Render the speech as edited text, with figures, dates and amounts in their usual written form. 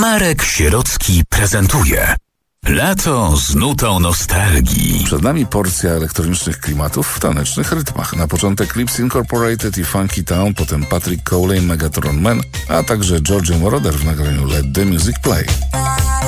Marek Sierocki prezentuje Lato z nutą nostalgii. Przed nami porcja elektronicznych klimatów w tanecznych rytmach. Na początek Lips Incorporated i Funky Town, potem Patrick Cowley, Megatron Man, a także Giorgio Moroder w nagraniu Let the Music Play.